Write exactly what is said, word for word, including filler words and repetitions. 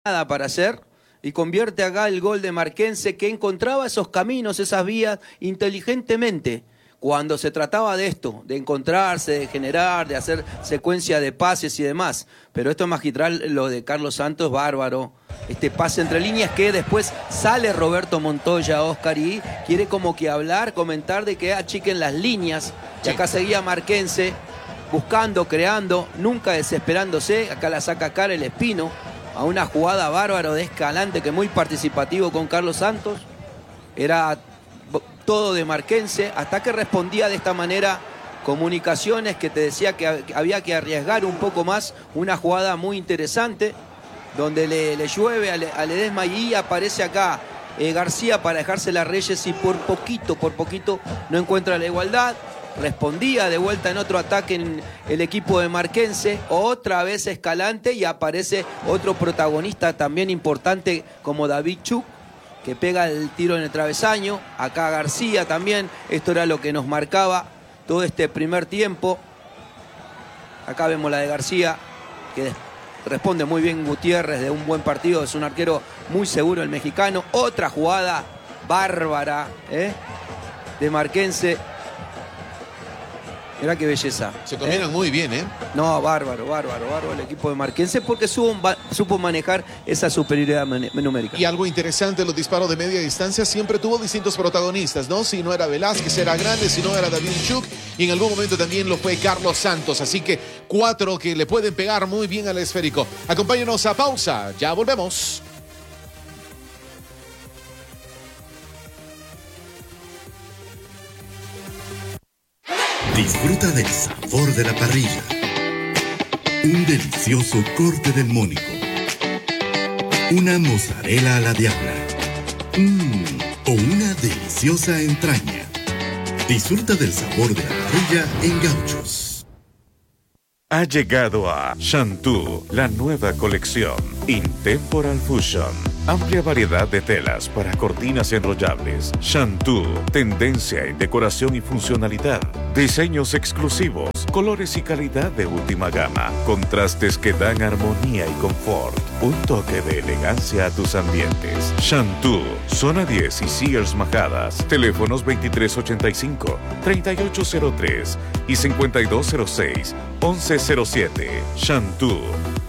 nada para hacer y convierte acá el gol de Marquense, que encontraba esos caminos, esas vías inteligentemente cuando se trataba de esto, de encontrarse, de generar, de hacer secuencia de pases y demás. Pero esto es magistral, lo de Carlos Santos, bárbaro. Este pase entre líneas que después sale Roberto Montoya, Oscar, y quiere como que hablar, comentar de que achiquen las líneas. Y acá seguía Marquense buscando, creando, nunca desesperándose. Acá la saca cara el Espino a una jugada bárbaro de Escalante, que muy participativo con Carlos Santos. Era todo de Marquense, hasta que respondía de esta manera Comunicaciones, que te decía que había que arriesgar un poco más. Una jugada muy interesante, donde le, le llueve a, a Ledesma, y aparece acá eh, García para dejársela a Reyes, y por poquito, por poquito no encuentra la igualdad. Respondía de vuelta en otro ataque en el equipo de Marquense, otra vez Escalante, y aparece otro protagonista también importante como David Chuk, que pega el tiro en el travesaño. Acá García también. Esto era lo que nos marcaba todo este primer tiempo. Acá vemos la de García, que responde muy bien Gutiérrez, de un buen partido. Es un arquero muy seguro el mexicano. Otra jugada bárbara ¿eh? de Marquense. Mirá qué belleza. Se combinan ¿eh? muy bien, ¿eh? No, bárbaro, bárbaro, bárbaro el equipo de Marquense, porque supo, supo manejar esa superioridad numérica. Y algo interesante, los disparos de media distancia siempre tuvo distintos protagonistas, ¿no? Si no era Velázquez, era Grande, si no era David Chuk, y en algún momento también lo fue Carlos Santos. Así que cuatro que le pueden pegar muy bien al esférico. Acompáñenos a pausa, ya volvemos. Disfruta del sabor de la parrilla. Un delicioso corte del Mónico. Una mozzarella a la diabla. Mmm, o una deliciosa entraña. Disfruta del sabor de la parrilla en Gauchos. Ha llegado a Shantu, la nueva colección Intemporal Fusion. Amplia variedad de telas para cortinas enrollables. Shantu, tendencia en decoración y funcionalidad. Diseños exclusivos, colores y calidad de última gama. Contrastes que dan armonía y confort. Un toque de elegancia a tus ambientes. Shantu, Zona diez y Sears Majadas. Teléfonos veintitrés ochenta y cinco, treinta y ocho cero tres y cincuenta y dos cero seis, once cero siete. Shantu,